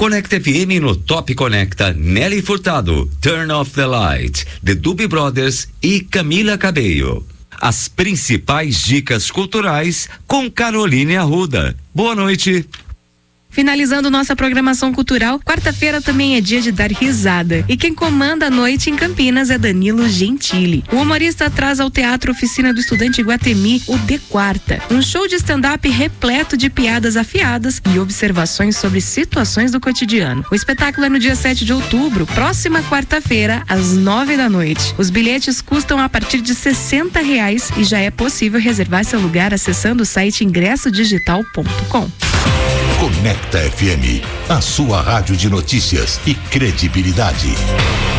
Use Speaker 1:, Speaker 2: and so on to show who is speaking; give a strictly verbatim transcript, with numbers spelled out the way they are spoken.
Speaker 1: Conecta F M no Top Conecta, Nelly Furtado, Turn Off the Light, The Doobie Brothers e Camila Cabello. As principais dicas culturais com Caroline Arruda. Boa noite.
Speaker 2: Finalizando nossa programação cultural, quarta-feira também é dia de dar risada. E quem comanda a noite em Campinas é Danilo Gentili. O humorista traz ao Teatro Oficina do Estudante Iguatemi o De Quarta, um show de stand-up repleto de piadas afiadas e observações sobre situações do cotidiano. O espetáculo é no dia sete de outubro, próxima quarta-feira, às nove da noite. Os bilhetes custam a partir de sessenta reais e já é possível reservar seu lugar acessando o site ingresso digital ponto com.
Speaker 3: Conecta F M, a sua rádio de notícias e credibilidade.